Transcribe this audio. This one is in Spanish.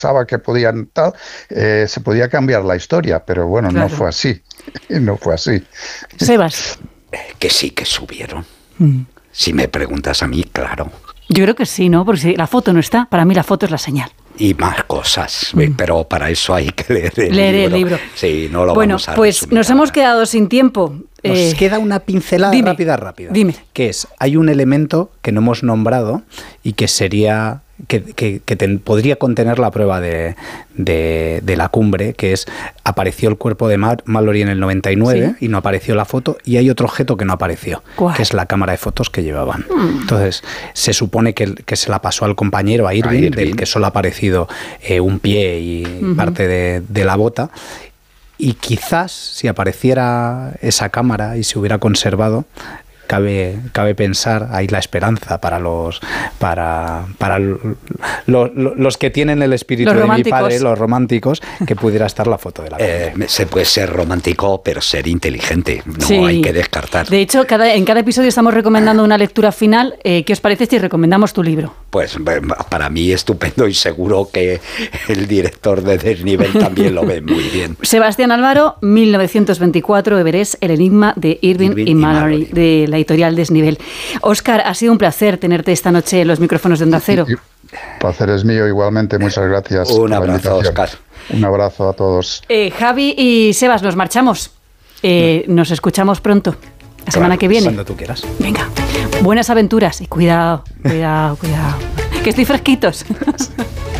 pensaba que podían tal, se podía cambiar la historia, pero bueno, claro. no fue así. No fue así. Sebas. Que sí que subieron. Si me preguntas a mí, claro. Yo creo que sí, ¿no? Porque si la foto no está, para mí la foto es la señal. Y más cosas, pero para eso hay que leer el libro. Sí, no lo bueno, vamos a pues nos ahora. Hemos quedado sin tiempo. Nos queda una pincelada rápida. Dime. Que es, hay un elemento que no hemos nombrado y que sería... que podría contener la prueba de la cumbre, que es, apareció el cuerpo de Mallory en el 99, ¿sí? Y no apareció la foto, y hay otro objeto que no apareció, ¿cuál? Que es la cámara de fotos que llevaban. Entonces, se supone que se la pasó al compañero, a Irving, del que solo ha aparecido un pie y parte de la bota, y quizás si apareciera esa cámara y se hubiera conservado, cabe pensar, hay la esperanza para los que tienen el espíritu de mi padre, los románticos, que pudiera estar la foto de la cámara. Se puede ser romántico, pero ser inteligente, no sí. Hay que descartar. De hecho, en cada episodio estamos recomendando una lectura final. ¿Qué os parece si recomendamos tu libro? Pues para mí estupendo, y seguro que el director de Desnivel también lo ve muy bien. Sebastián Álvaro, 1924, Everest, el enigma de Irving y Mallory, de la editorial Desnivel. Óscar, ha sido un placer tenerte esta noche en los micrófonos de Onda Cero. Placer es mío igualmente, muchas gracias. Un abrazo, Óscar. Un abrazo a todos. Javi y Sebas, nos marchamos. Nos escuchamos pronto, la semana que viene. Cuando tú quieras. Venga, buenas aventuras y cuidado. Que estoy fresquitos.